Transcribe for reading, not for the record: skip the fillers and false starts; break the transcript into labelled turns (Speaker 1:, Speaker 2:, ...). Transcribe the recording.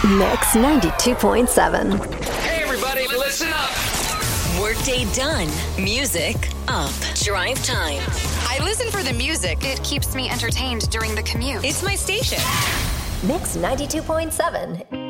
Speaker 1: Mix 92.7.
Speaker 2: Hey, everybody, listen up.
Speaker 3: Workday done. Music up. Drive time.
Speaker 4: I listen for the music. It keeps me entertained during the commute.
Speaker 3: It's my station.
Speaker 1: Mix 92.7.